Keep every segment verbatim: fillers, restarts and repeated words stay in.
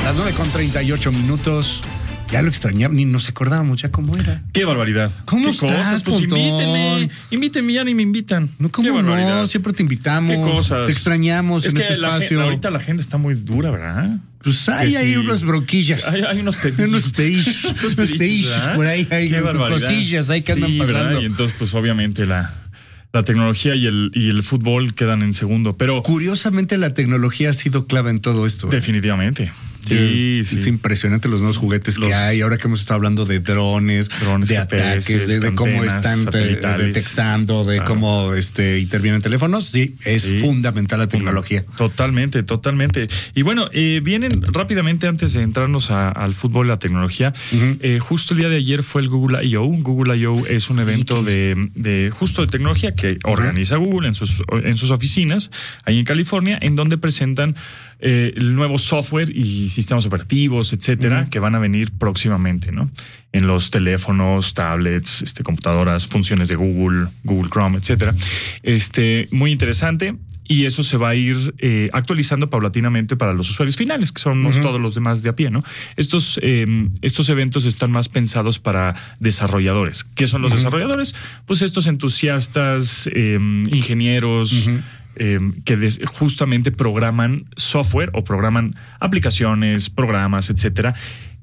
las nueve con treinta y ocho minutos. Ya lo extrañaba, ni nos acordábamos ya cómo era. ¡Qué barbaridad! ¿Cómo ¿Qué estás, cosas? Pues Pontón? invítenme, invítenme, ya ni me invitan. No, ¿cómo no? Siempre te invitamos. ¿Qué cosas? Te extrañamos es en que este la espacio. Gente, ahorita la gente está muy dura, ¿verdad? Pues hay Que ahí sí. unas bronquillas. Hay, hay unos pedillos. unos pedillos. unos pedillos por ahí. Hay Qué cosillas ahí que sí, andan pasando. ¿verdad? Y entonces, pues obviamente la... La tecnología y el, y el fútbol quedan en segundo, pero... Curiosamente la tecnología ha sido clave en todo esto. Definitivamente. Sí, Eh, sí. Es impresionante los nuevos juguetes Los- que hay. Ahora que hemos estado hablando de drones, Drones, de G P S, ataques, de, de cómo antenas están de- satelitales. detectando, de Claro. cómo este, intervienen teléfonos. Sí, es Sí. fundamental la tecnología. Totalmente, totalmente. Y bueno, eh, vienen rápidamente antes de entrarnos a- al fútbol, la tecnología. Ujú. eh, justo el día de ayer fue el Google I O Google I O es un evento de, de justo de tecnología que organiza Google en sus, en sus oficinas ahí en California, en donde presentan eh, el nuevo software y sistemas operativos, etcétera, Ujú. que van a venir próximamente, ¿no? En los teléfonos, tablets, este, computadoras, funciones de Google, Google Chrome, etcétera. Este, muy interesante. Y eso se va a ir eh, actualizando paulatinamente para los usuarios finales, que somos Ujú. todos los demás de a pie, ¿no? Estos, eh, estos eventos están más pensados para desarrolladores. ¿Qué son los Ujú. desarrolladores? Pues estos entusiastas, eh, ingenieros, Ujú. eh, que des- justamente programan software o programan aplicaciones, programas, etcétera,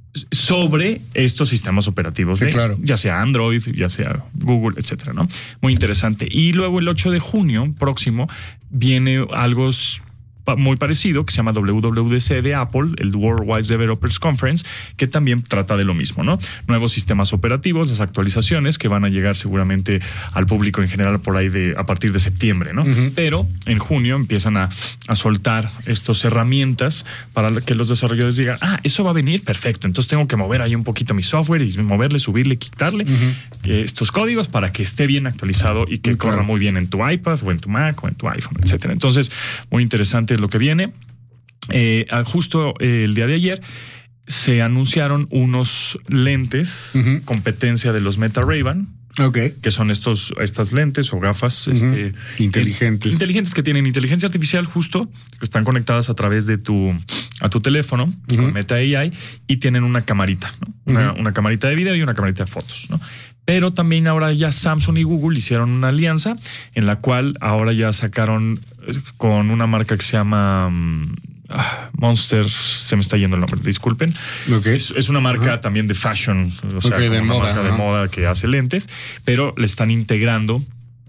sobre estos sistemas operativos, Sí, de, claro. ya sea Android, ya sea Google, etcétera, ¿no? Muy interesante. Y luego el ocho de junio próximo viene algo s- pa- muy parecido que se llama W W D C de Apple, el Worldwide Developers Conference, que también trata de lo mismo, ¿no? Nuevos sistemas operativos, las actualizaciones que van a llegar seguramente al público en general por ahí de a partir de septiembre, ¿no? Ujú. Pero en junio empiezan a, a soltar estas herramientas para que los desarrolladores digan, ah, eso va a venir, perfecto, entonces tengo que mover ahí un poquito mi software y moverle, subirle, quitarle eh, estos códigos para que esté bien actualizado y que Muy corra claro. muy bien en tu iPad o en tu Mac o en tu iPhone, etcétera. Entonces, muy interesante lo que viene. Eh, justo eh, el día de ayer se anunciaron unos lentes, Ujú. competencia de los Meta Ray-Ban, Ok. que son estos, estas lentes o gafas Ujú. este, Inteligentes. eh, inteligentes que tienen inteligencia artificial justo, que están conectadas a través de tu, a tu teléfono, Ujú. con Meta A I, y tienen una camarita, ¿no? Una, Ujú. una camarita de video y una camarita de fotos, ¿no? Pero también ahora ya Samsung y Google hicieron una alianza en la cual ahora ya sacaron eh, con una marca que se llama mm, ah, Monster, se me está yendo el nombre, disculpen. Ok. Es, es una marca Ajá. también de fashion, o sea, Ok, como de una moda, marca de ajá. moda que hace lentes, pero le están integrando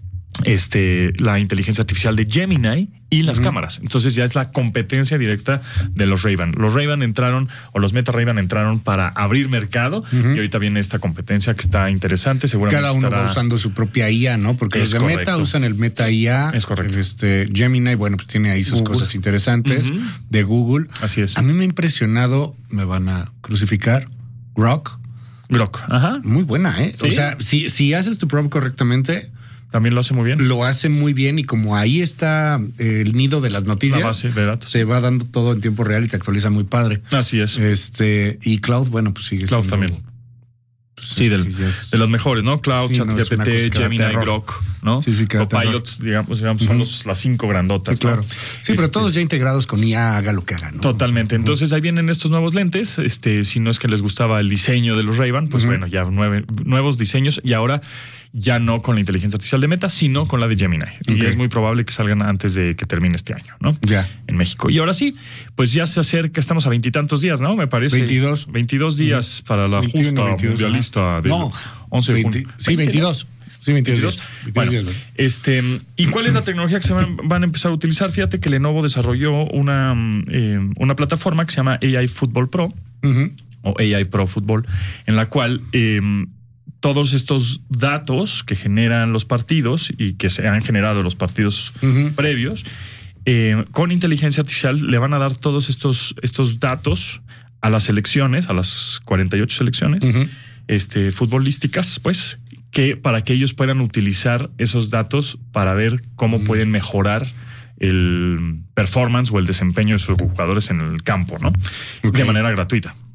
este, la inteligencia artificial de Gemini y las Ujú. cámaras. Entonces ya es la competencia directa de los Ray-Ban. Los Ray-Ban entraron, o los Meta Ray-Ban entraron para abrir mercado, Ujú. y ahorita viene esta competencia que está interesante. Seguramente Cada uno estará- va usando su propia I A, ¿no? Porque Es los de Meta correcto. usan el Meta I A. Es correcto. Este, Gemini, bueno, pues tiene ahí sus Google. cosas interesantes Ujú. de Google. Así es. A mí me ha impresionado, me van a crucificar, Grok. Grok. Ajá. Muy buena, ¿eh? O Sí. sea, si, si haces tu prompt correctamente, También lo hace muy bien. lo hace muy bien y como ahí está eh, el nido de las La noticias, base de datos. se va dando todo en tiempo real y te actualiza muy padre. Así es. Este, y Cloud, bueno, pues sigue Cloud siendo- también. pues, Sí, es del- que ya es- De los mejores, ¿no? Cloud, Sí, no, es una cosa ChatGPT, que da Gemini, terror. Grok, ¿no? Sí, sí, que da Copilots, digamos, digamos son Ujú. los, las cinco grandotas. Sí, claro. ¿no? Sí, pero Este, todos ya integrados con I A, haga lo que haga, ¿no? Totalmente. O sea, Entonces ahí vienen estos nuevos lentes. Este, si no es que les gustaba el diseño de los Ray-Ban, pues Ujú. bueno, ya nueve, nuevos diseños y ahora ya no con la inteligencia artificial de Meta, sino con la de Gemini. Y Ok. es muy probable que salgan antes de que termine este año, ¿no? Ya. En México. Y ahora sí, pues ya se acerca, estamos a veintitantos días, ¿no? Me parece. veintidós. veintidós días para la veintiuno, justa veintidós, mundialista ajá. del No, once de veinte, junio. sí, veintidós. Sí, veintidós. días. Bueno, veintidós días. este, ¿y cuál es la tecnología que se van, van a empezar a utilizar? Fíjate que Lenovo desarrolló una, mm, eh, una plataforma que se llama A I Football Pro Ujú. o A I Pro Football, en la cual eh, todos estos datos que generan los partidos y que se han generado los partidos Ujú. previos, eh, con inteligencia artificial le van a dar todos estos, estos datos a las selecciones, a las cuarenta y ocho selecciones Ujú. este, futbolísticas, pues, que para que ellos puedan utilizar esos datos para ver cómo pueden mejorar el performance o el desempeño de sus jugadores en el campo, ¿no? Ok. De manera gratuita.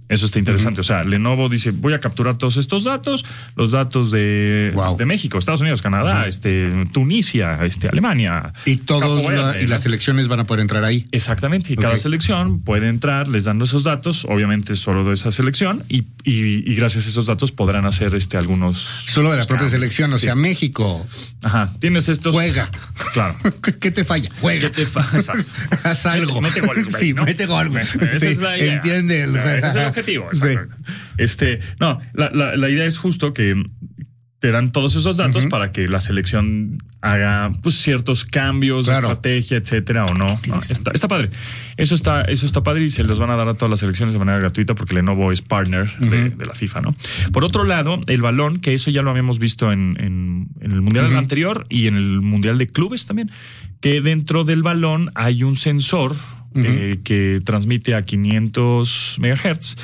Eso está interesante. Uh-huh. O sea, Lenovo dice, voy a capturar todos estos datos, los datos de, wow. de México, Estados Unidos, Canadá, uh-huh. este, Tunisia, este, Alemania. Y todos la, y las selecciones van a poder entrar ahí. Exactamente. Y okay. cada selección puede entrar, les dando esos datos, obviamente solo de esa selección, y, y, y gracias a esos datos podrán hacer este algunos. Solo de la propia selección, o sí. sea, México. Ajá. Tienes estos. Juega. Claro. ¿Qué te falla? Juega. ¿Qué te falla? Exacto. Haz algo. Mete, mete goles, güey, sí, ¿no? mete gol. Esa sí, es la idea. Entiende el. Ese es el objetivo. Sí. Este, no, la, la, la idea es justo que te dan todos esos datos uh-huh. para que la selección haga pues ciertos cambios claro. de estrategia, etcétera, o no. no está, está padre. Eso está, eso está padre y se los van a dar a todas las selecciones de manera gratuita porque Lenovo es partner uh-huh. de, de la FIFA, ¿no? Por otro lado, el balón, que eso ya lo habíamos visto en, en, en el Mundial uh-huh. anterior y en el Mundial de Clubes también, que dentro del balón hay un sensor uh-huh. eh, que transmite a quinientos megahertz.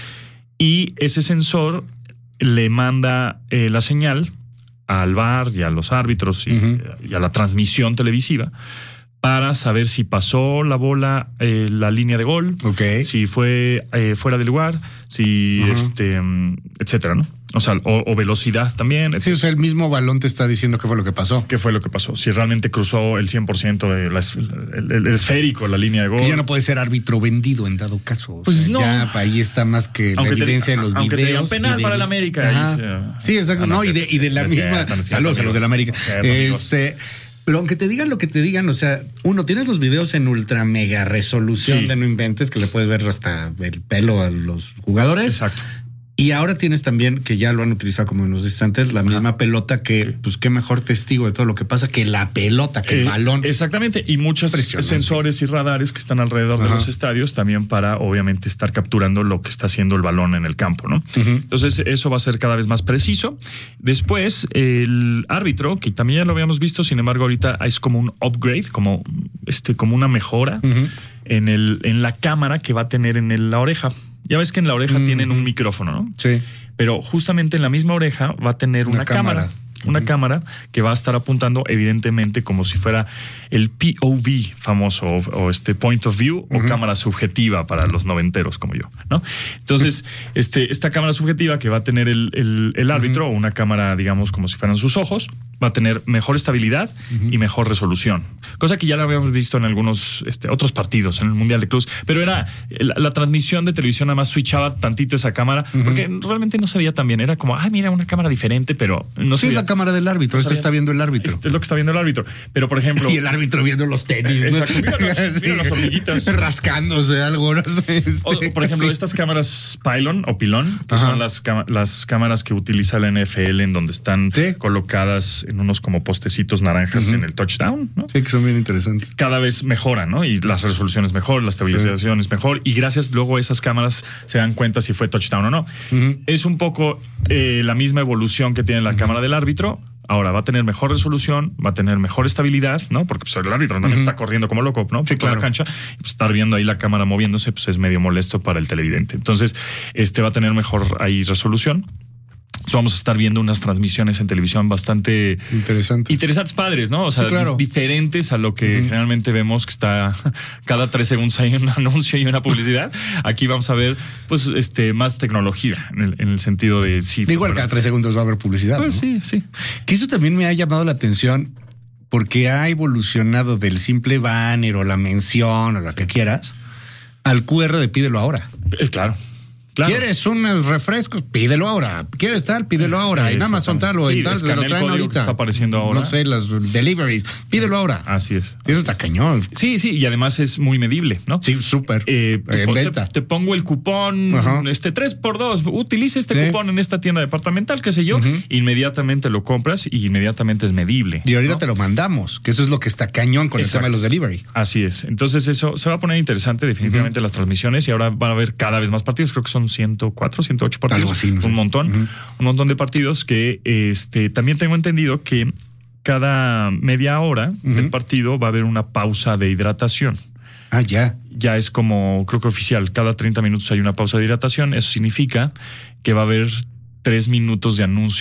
Y ese sensor le manda eh, la señal al V A R y a los árbitros y, uh-huh. y a la transmisión televisiva para saber si pasó la bola, eh, la línea de gol, okay. si fue eh, fuera del lugar, si uh-huh. este, etcétera, ¿no? O sea, o, o velocidad también. Etcétera. Sí, o sea, el mismo balón te está diciendo qué fue lo que pasó. ¿Qué fue lo que pasó? Si realmente cruzó el cien por ciento de la, el, el esférico, la línea de gol. Que ya no puede ser árbitro vendido en dado caso. O pues sea, no. Ya ahí está más que aunque la evidencia te, de los aunque videos. Aunque te digan penal de, para el América. Ahí, sí, exacto. No, no, y, de, y de la misma... Saludos a los del América. Este... Pero aunque te digan lo que te digan, o sea, uno, tienes los videos en ultra mega resolución sí. de no inventes, que le puedes ver hasta el pelo a los jugadores. Exacto. Y ahora tienes también, que ya lo han utilizado como nos dices antes, la misma Ajá. pelota que, sí. pues qué mejor testigo de todo lo que pasa que la pelota, que eh, el balón. Exactamente. Y muchos sensores y radares que están alrededor Ajá. de los estadios también para, obviamente, estar capturando lo que está haciendo el balón en el campo, ¿no? Uh-huh. Entonces, eso va a ser cada vez más preciso. Después, el árbitro, que también ya lo habíamos visto, sin embargo, ahorita es como un upgrade, como, este, como una mejora uh-huh. en, el, en la cámara que va a tener en el, la oreja. Ya ves que en la oreja mm. tienen un micrófono, ¿no? Sí. Pero justamente en la misma oreja va a tener una, una cámara. cámara. Una uh-huh. cámara que va a estar apuntando evidentemente como si fuera el P O V famoso o, o este point of view uh-huh. o cámara subjetiva para los noventeros como yo, ¿no? Entonces, este, esta cámara subjetiva que va a tener el, el, el árbitro uh-huh. o una cámara, digamos, como si fueran sus ojos, va a tener mejor estabilidad uh-huh. y mejor resolución. Cosa que ya lo habíamos visto en algunos este, otros partidos, en el Mundial de Clubes, pero era la, la transmisión de televisión nada más switchaba tantito esa cámara uh-huh. porque realmente no se veía tan bien. Era como, ah, mira, una cámara diferente, pero no se sí, veía. La cámara del árbitro, no esto está viendo el árbitro. Esto es lo que está viendo el árbitro. Pero, por ejemplo... Y el árbitro viendo los tenis. Exacto. ¿no? Mira, los, mira las hormiguitas. Rascándose algo. No sé, este, o, por ejemplo, sí. estas cámaras Pylon o Pilón, que Ajá. son las, las cámaras que utiliza la N F L en donde están ¿Sí? colocadas en unos como postecitos naranjas uh-huh. en el touchdown, ¿no? Sí, que son bien interesantes. Cada vez mejoran, ¿no? Y las resoluciones mejor, la estabilización sí. es mejor. Y gracias luego esas cámaras se dan cuenta si fue touchdown o no. Uh-huh. Es un poco eh, la misma evolución que tiene la uh-huh. cámara del árbitro. Ahora va a tener mejor resolución, va a tener mejor estabilidad, ¿no? Porque pues, el árbitro no uh-huh. está corriendo como loco, ¿no? Sí, claro. La cancha, pues, estar viendo ahí la cámara moviéndose, pues es medio molesto para el televidente. Entonces, este va a tener mejor ahí resolución. So, vamos a estar viendo unas transmisiones en televisión bastante interesantes, interesantes padres, ¿no? O sea, sí, claro. di- diferentes a lo que uh-huh. generalmente vemos que está cada tres segundos hay un anuncio y una publicidad. Aquí vamos a ver, pues, este más tecnología en el, en el sentido de sí. Igual cada tres segundos va a haber publicidad. Pues ¿no? sí, sí. Que eso también me ha llamado la atención porque ha evolucionado del simple banner o la mención o lo que quieras al Q R de pídelo ahora. Eh, claro. Claro. ¿Quieres unos refrescos? Pídelo ahora. ¿Quieres tal? Pídelo ahora. En Amazon tal o sí, en tal, se lo traen ahorita. Está apareciendo ahora. No sé, las deliveries. Pídelo ahora. Así es. Eso está cañón. Sí, sí, y además es muy medible, ¿no? Sí, súper. Eh, en te, venta. Te, te pongo el cupón, Ajá. este tres por dos. Utiliza este sí. cupón en esta tienda departamental, qué sé yo. Uh-huh. Inmediatamente lo compras y inmediatamente es medible. Y ahorita ¿no? te lo mandamos, que eso es lo que está cañón con Exacto. el tema de los delivery. Así es. Entonces eso se va a poner interesante definitivamente uh-huh. las transmisiones y ahora van a haber cada vez más partidos. Creo que son ciento cuatro, ciento ocho partidos. Algo así, no sé. Un montón. Uh-huh. Un montón de partidos que este también tengo entendido que cada media hora uh-huh. del partido va a haber una pausa de hidratación. Ah, ya. Ya es como, creo que oficial, cada treinta minutos hay una pausa de hidratación. Eso significa que va a haber tres minutos de anuncio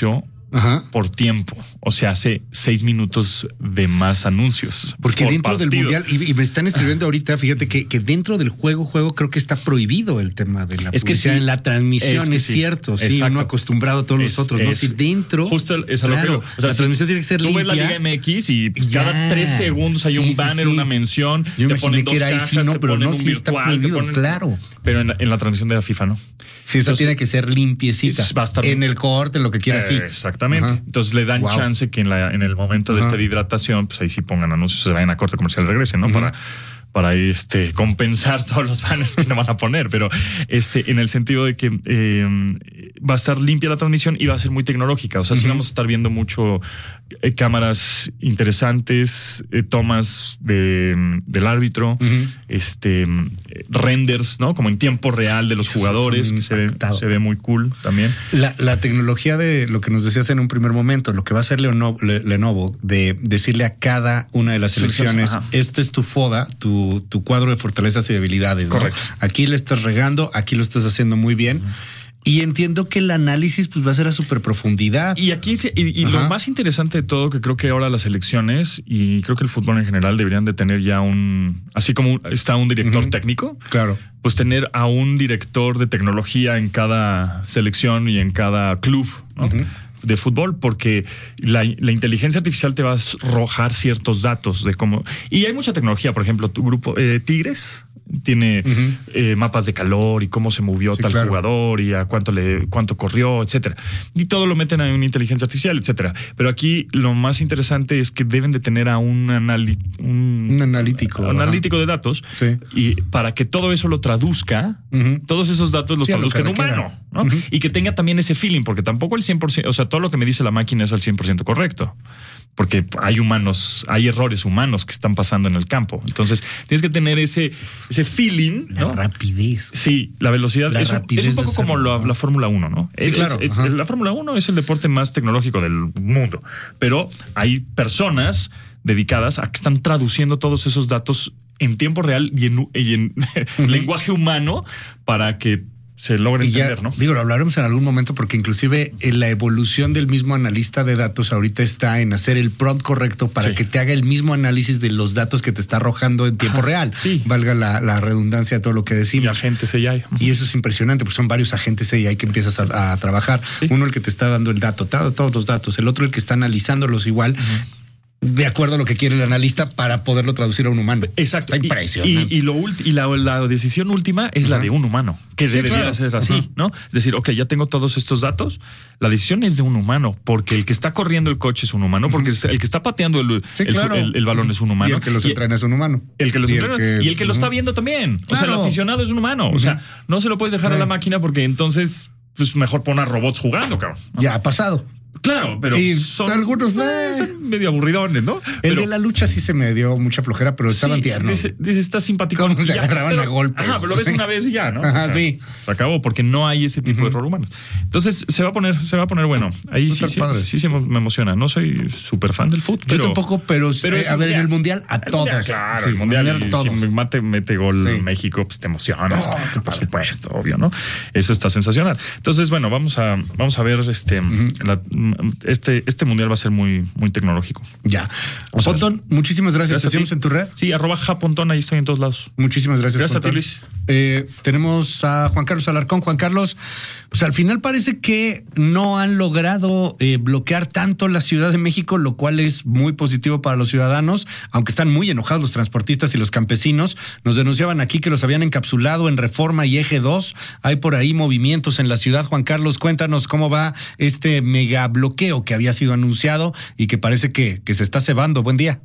Ajá. por tiempo. O sea, hace seis minutos de más anuncios. Porque por dentro partido. del Mundial, y, y me están escribiendo ahorita, fíjate que, que dentro del juego, juego, creo que está prohibido el tema de la es que publicidad sí, en la transmisión, es, es, es sí, cierto. Sí, exacto. uno acostumbrado a todos es, los otros, ¿no? Es, si dentro. Justo es a lo claro, que o sea, la transmisión tiene que ser tú limpia. Tú ves la Liga M X y ya, cada tres segundos hay sí, un banner, sí, sí. una mención. Yo te ponen dos que era cajas, ahí, sí, no, te pero ponen no, un sí virtual, está prohibido, te ponen, claro. Pero en la, en la transmisión de la FIFA, ¿no? Sí, eso Entonces, tiene que ser limpiecita. Va a estar en el corte, en lo que quiera, eh, sí. Exactamente. Ajá. Entonces le dan wow. chance que en, la, en el momento de Ajá. esta de hidratación, pues ahí sí pongan anuncios, se vayan a corte comercial y regresen, ¿no? Uh-huh. Para para este compensar todos los banners que no van a poner, pero este en el sentido de que eh, va a estar limpia la transmisión y va a ser muy tecnológica. O sea, uh-huh. sí vamos a estar viendo mucho eh, cámaras interesantes, eh, tomas de, del árbitro, uh-huh. este renders, ¿no? Como en tiempo real de los Eso jugadores, que se ve, se ve muy cool también. La, la tecnología de lo que nos decías en un primer momento, lo que va a hacer Lenovo, Lenovo de decirle a cada una de las selecciones, Ajá. este es tu FODA, tu Tu, tu cuadro de fortalezas y debilidades. Correcto. ¿no? Aquí le estás regando, aquí lo estás haciendo muy bien. Uh-huh. Y entiendo que el análisis pues va a ser a súper profundidad. Y aquí, y, y lo más interesante de todo, que creo que ahora las elecciones y creo que el fútbol en general deberían de tener ya un, así como está un director uh-huh. técnico. Claro. Pues tener a un director de tecnología en cada selección y en cada club, ¿no? Uh-huh. de fútbol, porque la, la inteligencia artificial te va a arrojar ciertos datos de cómo... Y hay mucha tecnología, por ejemplo, tu grupo eh, Tigres tiene uh-huh. eh, mapas de calor y cómo se movió sí, tal claro. jugador y a cuánto le cuánto corrió, etcétera. Y todo lo meten a una inteligencia artificial, etcétera. Pero aquí lo más interesante es que deben de tener a un, anali- un, un analítico, un analítico de datos sí. y para que todo eso lo traduzca, uh-huh. todos esos datos los sí, traduzca en humano, ¿no? Uh-huh. Y que tenga también ese feeling, porque tampoco el cien por ciento, o sea, todo lo que me dice la máquina es al cien por ciento correcto. Porque hay humanos, hay errores humanos que están pasando en el campo. Entonces, tienes que tener ese, ese feeling. La ¿no? rapidez. Sí, la velocidad. La es, rapidez es un poco como la, la Fórmula uno, ¿no? Sí, es, claro. Es, es, la Fórmula uno es el deporte más tecnológico del mundo. Pero hay personas dedicadas a que están traduciendo todos esos datos en tiempo real y en, y en uh-huh. lenguaje humano para que se logra entender, ya, ¿no? Digo, lo hablaremos en algún momento porque inclusive en la evolución del mismo analista de datos ahorita está en hacer el prompt correcto para sí. que te haga el mismo análisis de los datos que te está arrojando en tiempo Ajá, real. Sí. Valga la, la redundancia de todo lo que decimos. Y agentes A I. Y eso es impresionante, porque son varios agentes A I que empiezas a, a trabajar. Sí. Uno el que te está dando el dato, todos los datos. El otro el que está analizándolos igual. Uh-huh. De acuerdo a lo que quiere el analista para poderlo traducir a un humano. Exacto. Está impresionante. Y, y, y, lo ulti- y la, la decisión última es uh-huh. la de un humano, que sí, debería claro. ser así, uh-huh. ¿no? Es decir, ok, ya tengo todos estos datos. La decisión es de un humano, porque el que está corriendo el coche es un humano, porque uh-huh. el que está pateando el, sí, el, claro. el, el balón es un humano. Y el que los entrena es un humano. El que los y entrena el que, y el que uh-huh. lo está viendo también. Claro. O sea, el aficionado es un humano. Uh-huh. O sea, no se lo puedes dejar uh-huh. a la máquina porque entonces, pues mejor poner robots jugando, cabrón, ¿no? Ya ha pasado. Claro, pero y son algunos eh, son medio aburridones, ¿no? El pero, de la lucha sí se me dio mucha flojera, pero estaban sí, tiernos. Dice, dice, está simpático. Cómo se ya, agarraban pero, a golpes. Ajá, pero lo ves una vez y ya, ¿no? Ajá, o sea, sí. Se acabó porque no hay ese tipo uh-huh. de error humano. Entonces se va a poner, se va a poner bueno. Ahí sí, sí, sí se me emociona. No soy súper fan del fútbol. Yo pero, tampoco, pero, pero eh, a ver, mundial, en el mundial a el todos. Mundial, claro, sí, el mundial. mundial todos. Si me mate, mete gol sí. México, pues te emocionas. Oh, por supuesto, obvio, ¿no? Eso está sensacional. Entonces, bueno, vamos a, vamos a ver este, uh-huh. la, este, este mundial va a ser muy muy tecnológico. Ya. O sea, Pontón, muchísimas gracias. ¿Te seguimos en tu red? Sí, arroba japontón, ahí estoy en todos lados. Muchísimas gracias. Gracias Pontón. a ti, Luis. Eh, tenemos a Juan Carlos Alarcón. Juan Carlos, pues al final parece que no han logrado eh, bloquear tanto la Ciudad de México, lo cual es muy positivo para los ciudadanos, aunque están muy enojados los transportistas y los campesinos. Nos denunciaban aquí que los habían encapsulado en Reforma y Eje dos. Hay por ahí movimientos en la ciudad. Juan Carlos, cuéntanos cómo va este mega bloqueo que había sido anunciado y que parece que, que se está cebando. Buen día.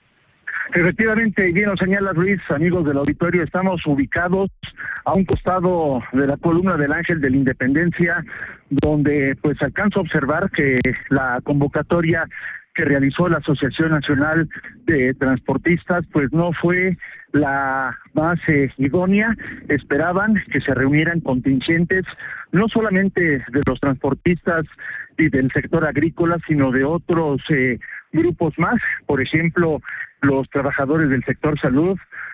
Efectivamente, bien lo señala Luis, amigos del auditorio, estamos ubicados a un costado de la columna del Ángel de la Independencia, donde pues alcanzo a observar que la convocatoria que realizó la Asociación Nacional de Transportistas pues no fue la más eh, idónea. Esperaban que se reunieran contingentes no solamente de los transportistas y del sector agrícola, sino de otros eh, grupos más, por ejemplo, los trabajadores del sector salud,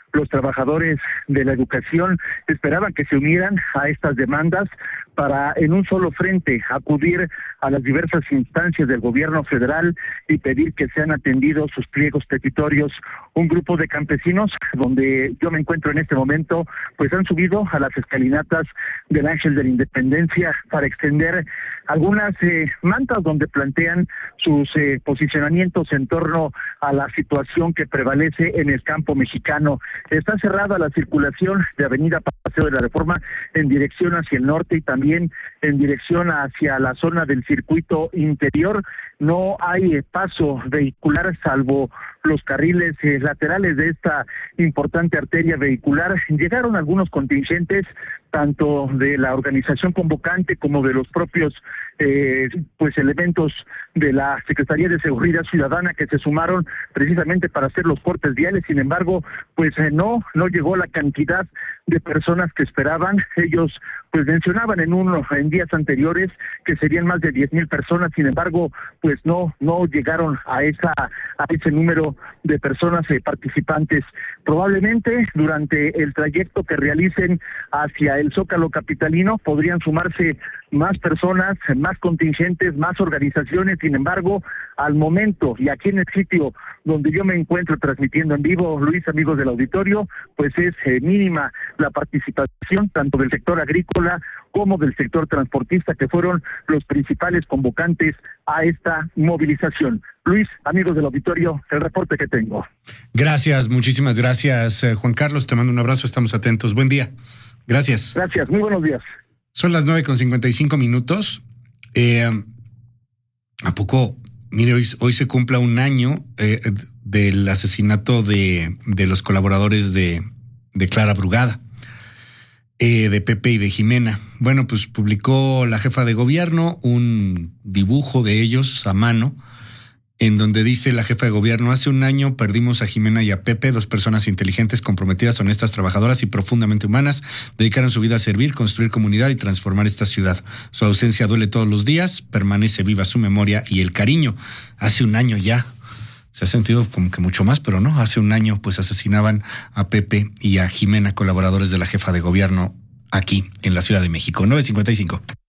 los trabajadores de la educación esperaban que se unieran a estas demandas para en un solo frente acudir a las diversas instancias del gobierno federal y pedir que sean atendidos sus pliegos petitorios. Un grupo de campesinos, donde yo me encuentro en este momento, pues han subido a las escalinatas del Ángel de la Independencia para extender algunas eh, mantas donde plantean sus eh, posicionamientos en torno a la situación que prevalece en el campo mexicano. Está cerrada la circulación de Avenida Paseo de la Reforma en dirección hacia el norte y también en dirección hacia la zona del circuito interior. No hay paso vehicular salvo los carriles eh, laterales de esta importante arteria vehicular. Llegaron algunos contingentes, tanto de la organización convocante como de los propios eh, pues elementos de la Secretaría de Seguridad Ciudadana, que se sumaron precisamente para hacer los cortes viales. Sin embargo, pues eh, no, no llegó la cantidad de personas que esperaban. Ellos pues mencionaban en uno, en días anteriores que serían más de diez mil personas. Sin embargo, pues no, no llegaron a esa, a ese número de personas eh, participantes. Probablemente durante el trayecto que realicen hacia el Zócalo capitalino podrían sumarse más personas, más contingentes, más organizaciones. Sin embargo, al momento y aquí en el sitio donde yo me encuentro transmitiendo en vivo, Luis, amigos del auditorio, pues es eh, mínima la participación tanto del sector agrícola como del sector transportista, que fueron los principales convocantes a esta movilización. Luis, amigos del auditorio, el reporte que tengo. Gracias, muchísimas gracias, eh, Juan Carlos, te mando un abrazo, estamos atentos. Buen día. Gracias. Gracias, muy buenos días. Son las nueve con cincuenta y cinco minutos. Eh, ¿A poco? Mire, hoy, hoy se cumpla un año eh, del asesinato de, de los colaboradores de, de Clara Brugada, eh, de Pepe y de Jimena. Bueno, pues publicó la jefa de gobierno un dibujo de ellos a mano, en donde dice la jefa de gobierno: hace un año perdimos a Jimena y a Pepe, dos personas inteligentes, comprometidas, honestas, trabajadoras y profundamente humanas. Dedicaron su vida a servir, construir comunidad y transformar esta ciudad. Su ausencia duele todos los días, permanece viva su memoria y el cariño. Hace un año ya, se ha sentido como que mucho más, pero no, hace un año pues asesinaban a Pepe y a Jimena, colaboradores de la jefa de gobierno aquí en la Ciudad de México. nueve cincuenta y cinco.